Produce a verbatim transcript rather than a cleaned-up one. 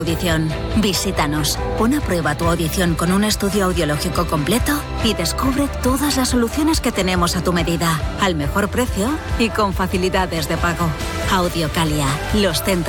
Audición. Visítanos. Pon a prueba tu audición con un estudio audiológico completo y descubre todas las soluciones que tenemos a tu medida, al mejor precio y con facilidades de pago. Audiocalia. Los centros